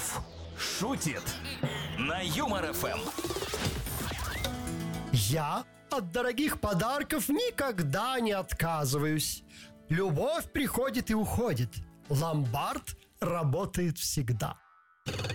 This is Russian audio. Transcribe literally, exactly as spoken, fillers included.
Попов шутит на Юмор эф эм. Я от дорогих подарков никогда не отказываюсь. Любовь приходит и уходит. Ломбард работает всегда.